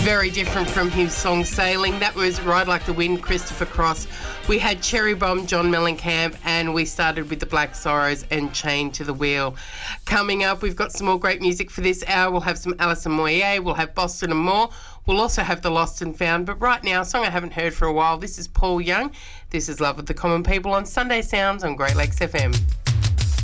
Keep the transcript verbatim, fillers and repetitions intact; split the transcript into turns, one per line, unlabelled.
very different from his song Sailing. That was Ride Like the Wind, Christopher Cross. We had Cherry Bomb, John Mellencamp, and we started with the Black Sorrows and Chained to the Wheel. Coming up, we've got some more great music for this hour. We'll have some Alison Moyet, we'll have Boston and more. We'll also have the Lost and Found. But right now, a song I haven't heard for a while. This is Paul Young. This is Love with the Common People on Sunday Sounds on Great Lakes F M.